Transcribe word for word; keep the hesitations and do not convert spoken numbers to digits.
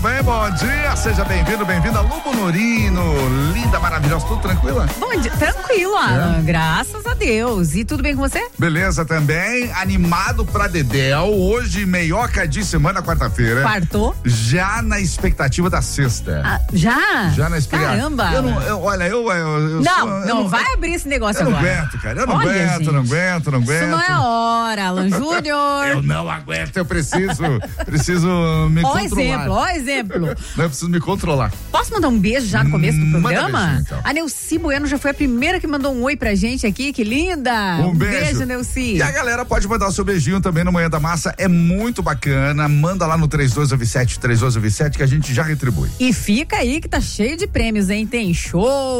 Bem, bom dia, seja bem-vindo, bem-vinda, Lobo Norino, linda, maravilhosa, tudo tranquila? Bom dia, tranquilo, Alan, é. Graças a Deus. E tudo bem com você? Beleza também, animado pra Dedéu, hoje meioca de semana, quarta-feira. Quartou? Já na expectativa da sexta. Ah, já? Já na expectativa. Caramba. Eu não, eu, olha, eu, eu, eu Não, sou, não, eu não vai eu, abrir esse negócio eu agora. Eu não aguento, cara, eu não olha, aguento, gente, não aguento, não aguento. Isso não é a hora, Alan Júnior. Eu não aguento, eu preciso, preciso me ó controlar. Exemplo, ó exemplo. Não, eu preciso me controlar. Posso mandar um beijo já no começo do programa? Beijinho, então. A Neuci Bueno já foi a primeira que mandou um oi pra gente aqui, que linda. Um, um beijo. beijo, Neuci. E a galera pode mandar o seu beijinho também no Manhã da Massa, é muito bacana, manda lá no três dois nove sete, três dois nove sete que a gente já retribui. E fica aí que tá cheio de prêmios, hein? Tem show.